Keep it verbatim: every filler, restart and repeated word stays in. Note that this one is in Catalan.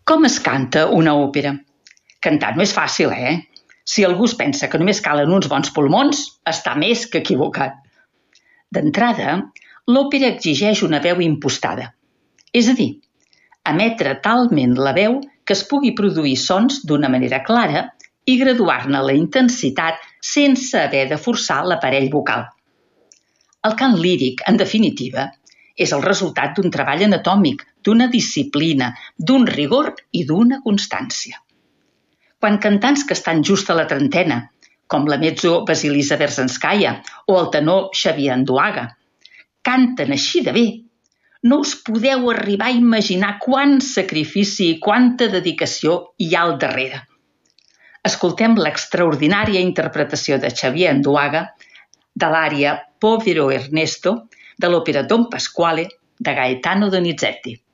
Com es canta una òpera? Cantar no és fàcil, eh? Si algú es pensa que només calen uns bons pulmons, està més que equivocat. D'entrada, l'òpera exigeix una veu impostada, és a dir, emetre talment la veu que es pugui produir sons d'una manera clara i graduar-ne la intensitat sense haver de forçar l'aparell vocal. El cant líric, en definitiva, és el resultat d'un treball anatòmic, d'una disciplina, d'un rigor i d'una constància. Quan cantants que estan just a la trentena, com la mezzo Vasilisa Berzhanskaya o el tenor Xavier Anduaga, canten així de bé, no us podeu arribar a imaginar quant sacrifici i quanta dedicació hi ha al darrere. Escoltem l'extraordinària interpretació de Xavier Anduaga de l'ària Povero Ernesto de l'òpera Don Pasquale de Gaetano Donizetti.